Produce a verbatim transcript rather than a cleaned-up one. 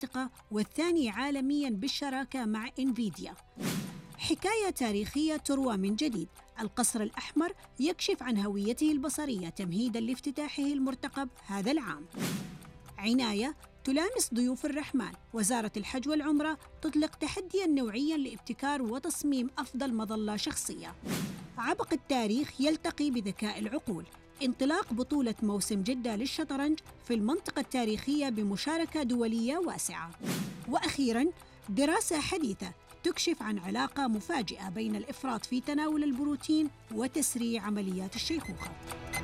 المنطقة والثاني عالمياً بالشراكة مع إنفيديا. حكاية تاريخية تروى من جديد. القصر الأحمر يكشف عن هويته البصرية تمهيداً لافتتاحه المرتقب هذا العام. عناية تلامس ضيوف الرحمن. وزارة الحج والعمرة تطلق تحدياً نوعياً لابتكار وتصميم أفضل مظلة شخصية. عبق التاريخ يلتقي بذكاء العقول. انطلاق بطولة موسم جدة للشطرنج في المنطقة التاريخية بمشاركة دولية واسعة. وأخيراً دراسة حديثة تكشف عن علاقة مفاجئة بين الإفراط في تناول البروتين وتسريع عمليات الشيخوخة.